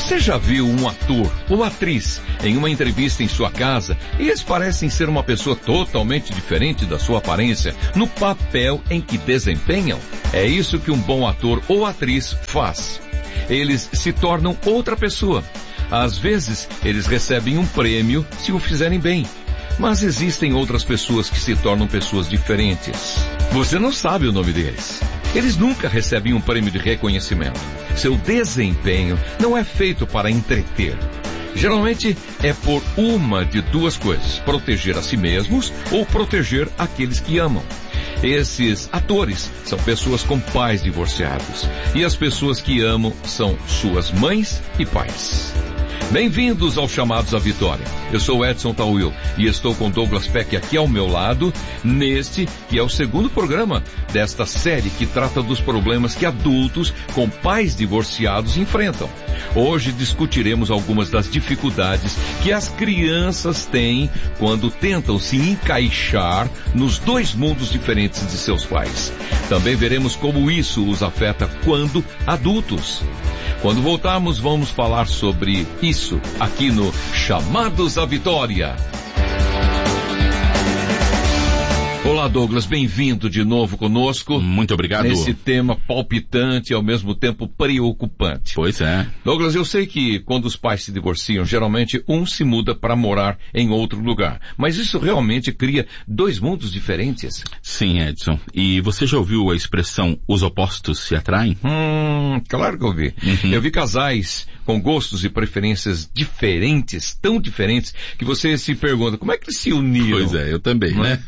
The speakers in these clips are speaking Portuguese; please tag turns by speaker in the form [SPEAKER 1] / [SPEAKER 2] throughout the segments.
[SPEAKER 1] Você já viu um ator ou atriz em uma entrevista em sua casa e eles parecem ser uma pessoa totalmente diferente da sua aparência no papel em que desempenham? É isso que um bom ator ou atriz faz. Eles se tornam outra pessoa. Às vezes, eles recebem um prêmio se o fizerem bem. Mas existem outras pessoas que se tornam pessoas diferentes. Você não sabe o nome deles. Eles nunca recebem um prêmio de reconhecimento. Seu desempenho não é feito para entreter. Geralmente é por uma de duas coisas: proteger a si mesmos ou proteger aqueles que amam. Esses atores são pessoas com pais divorciados. E as pessoas que amam são suas mães e pais. Bem-vindos aos Chamados à Vitória. Eu sou Edson Tawil e estou com Douglas Peck aqui ao meu lado, neste que é o segundo programa desta série que trata dos problemas que adultos com pais divorciados enfrentam. Hoje discutiremos algumas das dificuldades que as crianças têm quando tentam se encaixar nos dois mundos diferentes de seus pais. Também veremos como isso os afeta quando adultos. Quando voltarmos, vamos falar sobre isso aqui no Chamados à Vitória. Olá, Douglas, bem-vindo de novo conosco.
[SPEAKER 2] Muito obrigado.
[SPEAKER 1] Nesse tema palpitante e ao mesmo tempo preocupante.
[SPEAKER 2] Pois é.
[SPEAKER 1] Douglas, eu sei que quando os pais se divorciam, geralmente um se muda para morar em outro lugar. Mas isso realmente cria dois mundos diferentes?
[SPEAKER 2] Sim, Edson. E você já ouviu a expressão os opostos se atraem?
[SPEAKER 1] Claro que eu vi. Eu vi casais com gostos e preferências diferentes, tão diferentes, que você se pergunta, como é que eles se uniram?
[SPEAKER 2] Pois é, eu também, né?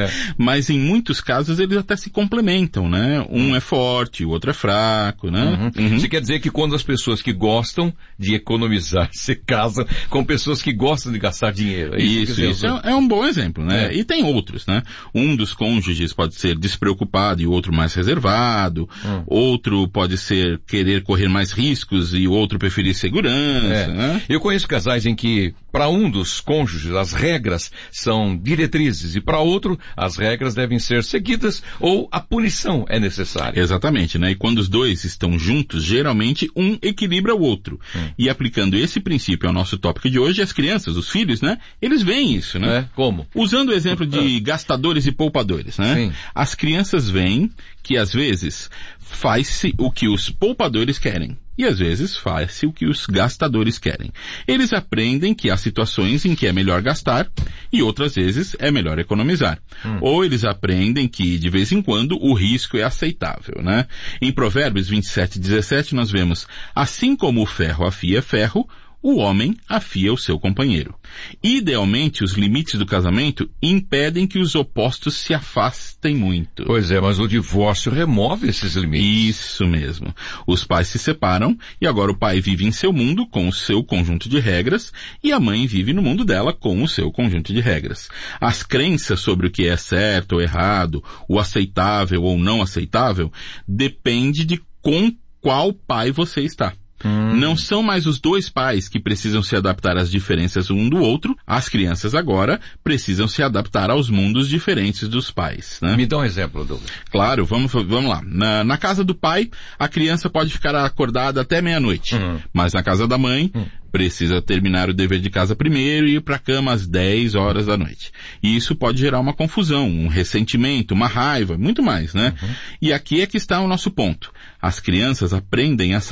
[SPEAKER 2] Mas em muitos casos eles até se complementam, né? Um é forte, o outro é fraco, né?
[SPEAKER 1] Isso quer dizer que quando as pessoas que gostam de economizar se casam com pessoas que gostam de gastar dinheiro.
[SPEAKER 2] Isso é um bom exemplo, né? E tem outros, né? Um dos cônjuges pode ser despreocupado e o outro mais reservado. Outro pode ser querer correr mais riscos e o outro preferir segurança, né?
[SPEAKER 1] Eu conheço casais em que, para um dos cônjuges, as regras são diretrizes e para outro, as regras devem ser seguidas ou a punição é necessária.
[SPEAKER 2] Exatamente, né? E quando os dois estão juntos, geralmente um equilibra o outro. E aplicando esse princípio ao nosso tópico de hoje, as crianças, os filhos, né? Eles veem isso, né?
[SPEAKER 1] Como?
[SPEAKER 2] Usando o exemplo de gastadores e poupadores, né?
[SPEAKER 1] Sim.
[SPEAKER 2] As crianças veem que às vezes faz-se o que os poupadores querem. E às vezes faz-se o que os gastadores querem. Eles aprendem que há situações em que é melhor gastar e outras vezes é melhor economizar. Ou eles aprendem que, de vez em quando, o risco é aceitável, né? Em Provérbios 27:17 nós vemos: assim como o ferro afia ferro, o homem afia o seu companheiro. Idealmente, os limites do casamento impedem que os opostos se afastem muito.
[SPEAKER 1] Pois é, mas o divórcio remove esses limites.
[SPEAKER 2] Isso mesmo. Os pais se separam e agora o pai vive em seu mundo com o seu conjunto de regras e a mãe vive no mundo dela com o seu conjunto de regras. As crenças sobre o que é certo ou errado, o aceitável ou não aceitável, depende de com qual pai você está. Não são mais os dois pais que precisam se adaptar às diferenças um do outro. As crianças agora precisam se adaptar aos mundos diferentes dos pais, né?
[SPEAKER 1] Me dá um exemplo, Douglas.
[SPEAKER 2] Claro, vamos lá. Na casa do pai, a criança pode ficar acordada até meia-noite. Mas na casa da mãe, precisa terminar o dever de casa primeiro e ir para a cama às 10 horas da noite. E isso pode gerar uma confusão, um ressentimento, uma raiva, muito mais, né? E aqui é que está o nosso ponto. As crianças aprendem a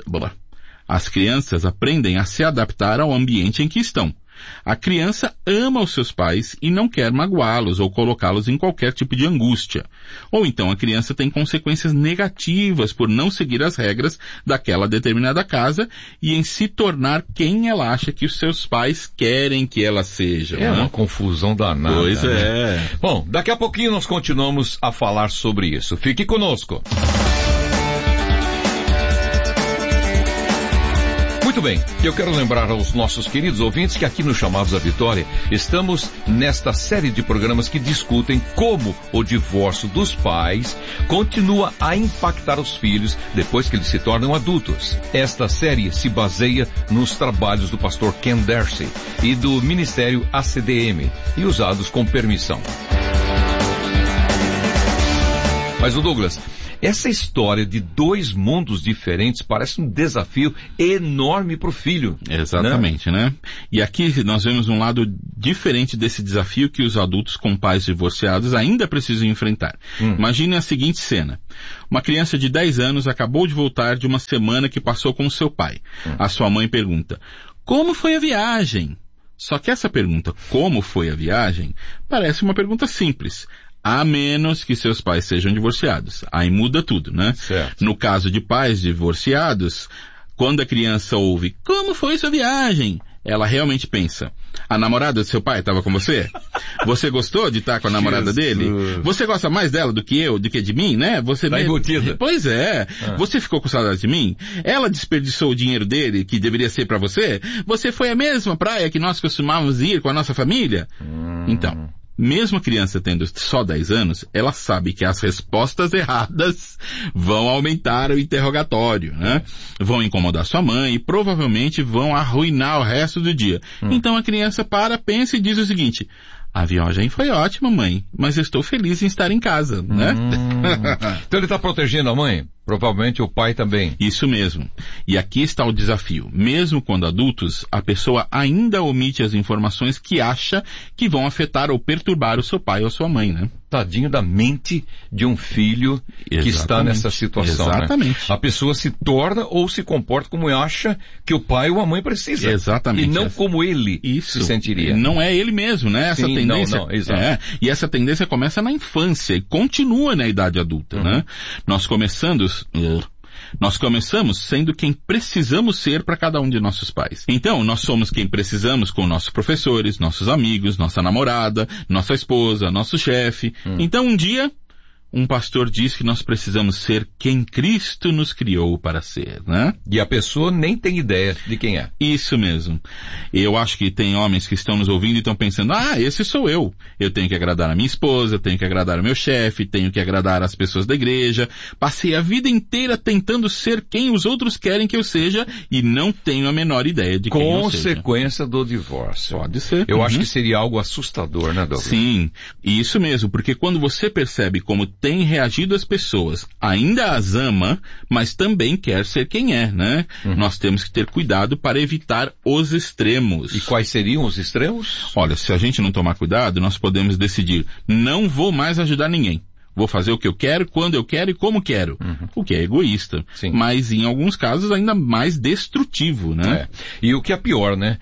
[SPEAKER 2] se adaptar ao ambiente em que estão. A criança ama os seus pais e não quer magoá-los ou colocá-los em qualquer tipo de angústia. Ou então a criança tem consequências negativas por não seguir as regras daquela determinada casa e em se tornar quem ela acha que os seus pais querem que ela seja.
[SPEAKER 1] É uma confusão danada.
[SPEAKER 2] Pois é.
[SPEAKER 1] Né? Bom, daqui a pouquinho nós continuamos a falar sobre isso. Fique conosco. Muito bem, eu quero lembrar aos nossos queridos ouvintes que aqui no Chamados à Vitória estamos nesta série de programas que discutem como o divórcio dos pais continua a impactar os filhos depois que eles se tornam adultos. Esta série se baseia nos trabalhos do pastor Ken Darcy e do Ministério ACDM e usados com permissão. Mas o Douglas, Essa história de dois mundos diferentes parece um desafio enorme para o filho.
[SPEAKER 2] Exatamente, né? E aqui nós vemos um lado diferente desse desafio que os adultos com pais divorciados ainda precisam enfrentar. Imagine a seguinte cena. Uma criança de 10 anos acabou de voltar de uma semana que passou com seu pai. A sua mãe pergunta, como foi a viagem? Só que essa pergunta, como foi a viagem, parece uma pergunta simples. A menos que seus pais sejam divorciados. Aí muda tudo, né?
[SPEAKER 1] Certo.
[SPEAKER 2] No caso de pais divorciados, quando a criança ouve, como foi sua viagem? Ela realmente pensa, a namorada do seu pai estava com você? Você gostou de estar com a namorada dele? Você gosta mais dela do que eu, do que de mim, né? Você
[SPEAKER 1] tá embutida.
[SPEAKER 2] Pois é. Você ficou com saudade de mim? Ela desperdiçou o dinheiro dele, que deveria ser para você? Você foi à mesma praia que nós costumávamos ir com a nossa família? Então, mesmo a criança tendo só 10 anos, ela sabe que as respostas erradas vão aumentar o interrogatório, né? Vão incomodar sua mãe e provavelmente vão arruinar o resto do dia. Então a criança pensa e diz o seguinte, a viagem foi ótima, mãe, mas estou feliz em estar em casa, né?
[SPEAKER 1] Então ele está protegendo a mãe? Provavelmente o pai também.
[SPEAKER 2] Isso mesmo. E aqui está o desafio. Mesmo quando adultos, a pessoa ainda omite as informações que acha que vão afetar ou perturbar o seu pai ou sua mãe, né?
[SPEAKER 1] Tadinho da mente de um filho que está nessa situação.
[SPEAKER 2] Exatamente.
[SPEAKER 1] Né? A pessoa se torna ou se comporta como acha que o pai ou a mãe precisa.
[SPEAKER 2] Exatamente.
[SPEAKER 1] E não como ele se sentiria.
[SPEAKER 2] Não é ele mesmo, né? Essa tendência.
[SPEAKER 1] Não, exato.
[SPEAKER 2] E essa tendência começa na infância e continua na idade adulta, né? Nós começamos sendo quem precisamos ser para cada um de nossos pais. Então, nós somos quem precisamos com nossos professores, nossos amigos, nossa namorada, nossa esposa, nosso chefe. Então, um dia, um pastor diz que nós precisamos ser quem Cristo nos criou para ser, né?
[SPEAKER 1] E a pessoa nem tem ideia de quem é.
[SPEAKER 2] Isso mesmo. Eu acho que tem homens que estão nos ouvindo e estão pensando, esse sou eu. Eu tenho que agradar a minha esposa, eu tenho que agradar o meu chefe, tenho que agradar as pessoas da igreja. Passei a vida inteira tentando ser quem os outros querem que eu seja e não tenho a menor ideia de quem eu seja.
[SPEAKER 1] Consequência do divórcio.
[SPEAKER 2] Pode ser.
[SPEAKER 1] Eu acho que seria algo assustador, né, Douglas?
[SPEAKER 2] Sim, isso mesmo, porque quando você percebe como tem reagido as pessoas, ainda as ama, mas também quer ser quem é, né? Nós temos que ter cuidado para evitar os extremos.
[SPEAKER 1] E quais seriam os extremos?
[SPEAKER 2] Olha, se a gente não tomar cuidado, nós podemos decidir, não vou mais ajudar ninguém. Vou fazer o que eu quero, quando eu quero e como quero. O que é egoísta.
[SPEAKER 1] Sim.
[SPEAKER 2] Mas em alguns casos ainda mais destrutivo, né?
[SPEAKER 1] E o que é pior, né?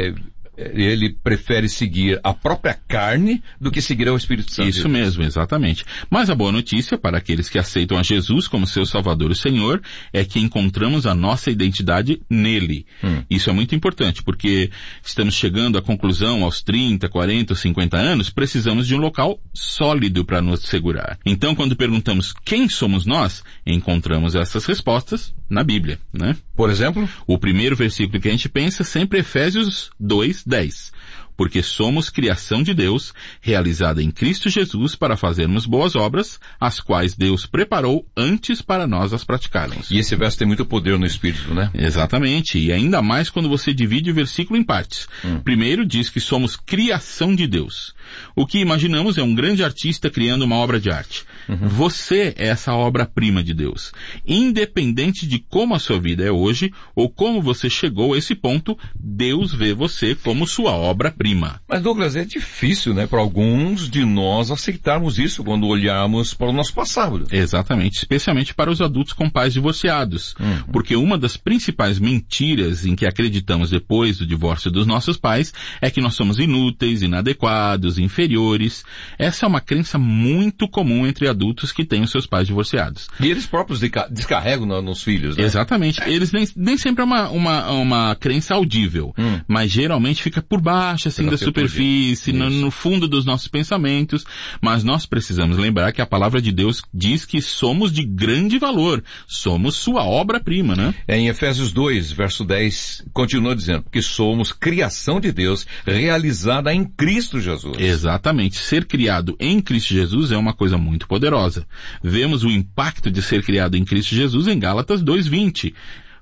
[SPEAKER 1] Ele prefere seguir a própria carne do que seguir ao Espírito Santo.
[SPEAKER 2] Isso mesmo, exatamente. Mas a boa notícia para aqueles que aceitam a Jesus como seu Salvador e Senhor é que encontramos a nossa identidade nele. Isso é muito importante, porque estamos chegando à conclusão aos 30, 40, 50 anos, precisamos de um local sólido para nos segurar. Então, quando perguntamos quem somos nós, encontramos essas respostas na Bíblia, né?
[SPEAKER 1] Por exemplo?
[SPEAKER 2] O primeiro versículo que a gente pensa sempre é Efésios 2:10. Porque somos criação de Deus, realizada em Cristo Jesus para fazermos boas obras, as quais Deus preparou antes para nós as praticarmos.
[SPEAKER 1] E esse verso tem muito poder no Espírito, né?
[SPEAKER 2] Exatamente, e ainda mais quando você divide o versículo em partes. Primeiro diz que somos criação de Deus. O que imaginamos é um grande artista criando uma obra de arte. Você é essa obra-prima de Deus. Independente de como a sua vida é hoje, ou como você chegou a esse ponto, Deus vê você como sua obra-prima.
[SPEAKER 1] Mas, Douglas, é difícil, né, para alguns de nós aceitarmos isso quando olharmos para o nosso passado.
[SPEAKER 2] Exatamente, especialmente para os adultos com pais divorciados. Porque uma das principais mentiras em que acreditamos depois do divórcio dos nossos pais é que nós somos inúteis, inadequados, inferiores. Essa é uma crença muito comum entre adultos que têm os seus pais divorciados.
[SPEAKER 1] E eles próprios descarregam nos filhos, né?
[SPEAKER 2] Exatamente. Eles nem sempre é uma crença audível, mas geralmente fica por baixo, assim, da superfície, no fundo dos nossos pensamentos. Mas nós precisamos lembrar que a palavra de Deus diz que somos de grande valor. Somos sua obra-prima, né?
[SPEAKER 1] Em Efésios 2, verso 10, continua dizendo, porque somos criação de Deus, realizada em Cristo Jesus.
[SPEAKER 2] Exatamente. Ser criado em Cristo Jesus é uma coisa muito poderosa. Vemos o impacto de ser criado em Cristo Jesus em Gálatas 2:20.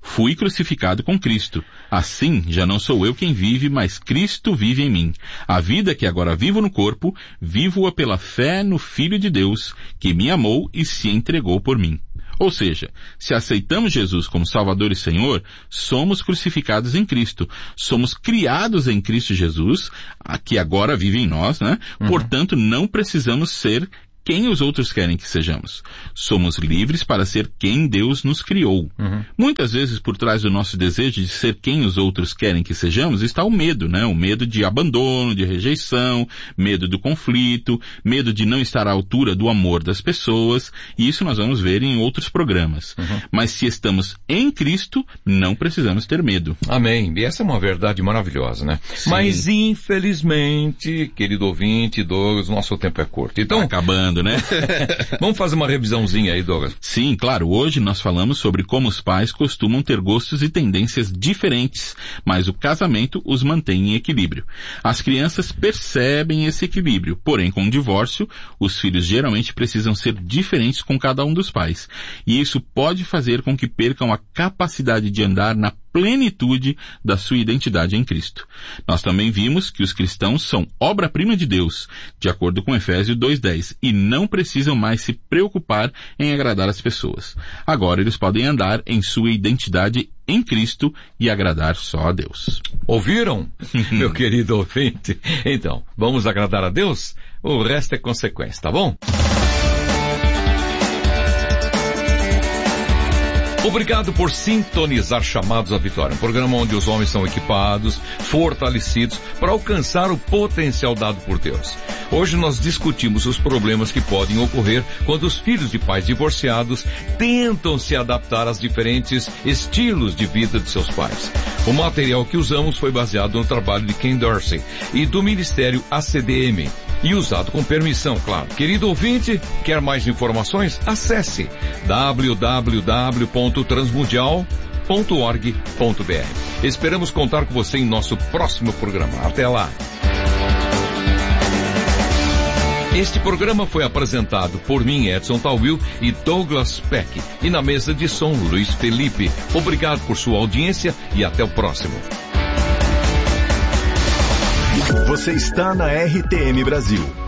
[SPEAKER 2] Fui crucificado com Cristo. Assim, já não sou eu quem vive, mas Cristo vive em mim. A vida que agora vivo no corpo, vivo-a pela fé no Filho de Deus, que me amou e se entregou por mim. Ou seja, se aceitamos Jesus como Salvador e Senhor, somos crucificados em Cristo. Somos criados em Cristo Jesus, que agora vive em nós, né? Portanto, não precisamos ser quem os outros querem que sejamos. Somos livres para ser quem Deus nos criou. Muitas vezes, por trás do nosso desejo de ser quem os outros querem que sejamos, está o medo, né? O medo de abandono, de rejeição, medo do conflito, medo de não estar à altura do amor das pessoas, e isso nós vamos ver em outros programas. Mas se estamos em Cristo, não precisamos ter medo.
[SPEAKER 1] Amém. E essa é uma verdade maravilhosa, né?
[SPEAKER 2] Sim.
[SPEAKER 1] Mas, infelizmente, querido ouvinte, Douglas, nosso tempo é curto. Então,
[SPEAKER 2] tá acabando, né?
[SPEAKER 1] Vamos fazer uma revisãozinha aí, Douglas.
[SPEAKER 2] Sim, claro. Hoje nós falamos sobre como os pais costumam ter gostos e tendências diferentes, mas o casamento os mantém em equilíbrio. As crianças percebem esse equilíbrio, porém com o divórcio, os filhos geralmente precisam ser diferentes com cada um dos pais. E isso pode fazer com que percam a capacidade de andar na plenitude da sua identidade em Cristo. Nós também vimos que os cristãos são obra-prima de Deus, de acordo com Efésios 2:10, e não precisam mais se preocupar em agradar as pessoas. Agora eles podem andar em sua identidade em Cristo e agradar só a Deus.
[SPEAKER 1] Ouviram, meu querido ouvinte? Então, vamos agradar a Deus? O resto é consequência, tá bom? Obrigado por sintonizar Chamados à Vitória, um programa onde os homens são equipados, fortalecidos para alcançar o potencial dado por Deus. Hoje nós discutimos os problemas que podem ocorrer quando os filhos de pais divorciados tentam se adaptar aos diferentes estilos de vida de seus pais. O material que usamos foi baseado no trabalho de Ken Dorsey e do Ministério ACDM e usado com permissão, claro. Querido ouvinte, quer mais informações? Acesse www.transmundial.org.br. Esperamos contar com você em nosso próximo programa. Até lá! Este programa foi apresentado por mim, Edson Tawil, e Douglas Peck. E na mesa de som, Luiz Felipe. Obrigado por sua audiência e até o próximo.
[SPEAKER 3] Você está na RTM Brasil.